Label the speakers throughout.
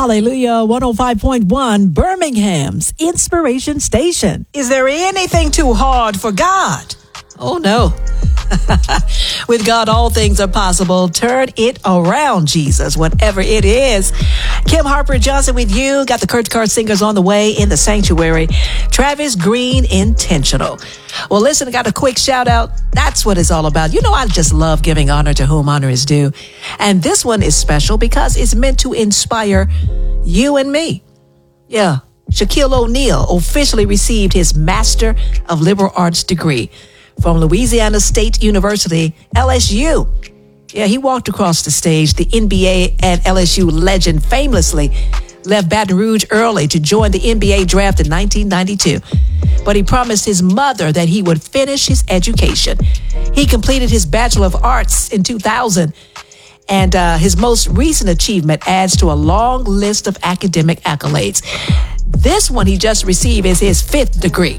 Speaker 1: Hallelujah, 105.1, Birmingham's Inspiration Station.
Speaker 2: Is there anything too hard for God?
Speaker 1: Oh, no. With God, all things are possible. Turn it around, Jesus, whatever it is. Kim Harper Johnson with you. Got the Kurt Carr Singers on the way in the sanctuary. Travis Green, Intentional. Well, listen, I got a quick shout out. That's what it's all about. You know, I just love giving honor to whom honor is due. And this one is special because it's meant to inspire you and me. Yeah. Shaquille O'Neal officially received his Master of Liberal Arts degree from Louisiana State University, LSU. Yeah, he walked across the stage. The NBA and LSU legend famously left Baton Rouge early to join the NBA draft in 1992. But he promised his mother that he would finish his education. He completed his Bachelor of Arts in 2000. And his most recent achievement adds to a long list of academic accolades. This one he just received is his 5th degree.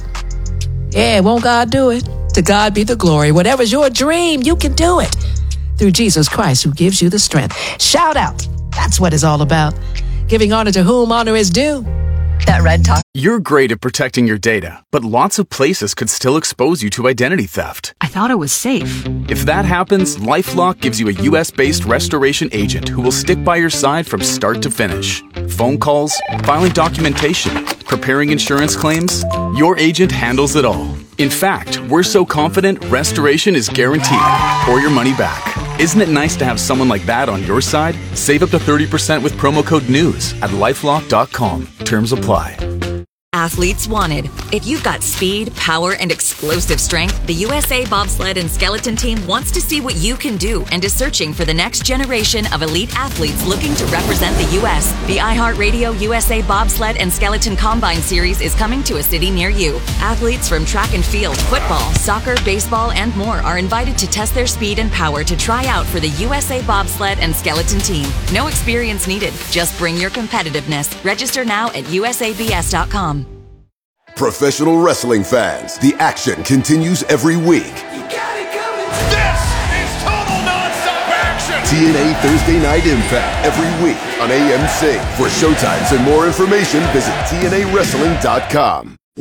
Speaker 1: Yeah, won't God do it? To God be the glory. Whatever's your dream, you can do it through Jesus Christ who gives you the strength. Shout out. That's what it's all about. Giving honor to whom honor is due.
Speaker 3: That Red Talk.
Speaker 4: You're great at protecting your data, but lots of places could still expose you to identity theft.
Speaker 3: I thought it was safe.
Speaker 4: If that happens, LifeLock gives you a U.S.-based restoration agent who will stick by your side from start to finish. Phone calls, filing documentation, preparing insurance claims, your agent handles it all. In fact, we're so confident restoration is guaranteed or your money back. Isn't it nice to have someone like that on your side? Save up to 30% with promo code NEWS at LifeLock.com. Terms apply.
Speaker 5: Athletes wanted. If you've got speed, power, and explosive strength, the USA Bobsled and Skeleton Team wants to see what you can do and is searching for the next generation of elite athletes looking to represent the U.S. The iHeartRadio USA Bobsled and Skeleton Combine Series is coming to a city near you. Athletes from track and field, football, soccer, baseball, and more are invited to test their speed and power to try out for the USA Bobsled and Skeleton Team. No experience needed. Just bring your competitiveness. Register now at usabs.com.
Speaker 6: Professional wrestling fans, the action continues every week.
Speaker 7: You got it coming. This is total nonstop action.
Speaker 6: TNA Thursday Night Impact every week on AMC. For showtimes and more information, visit TNAWrestling.com.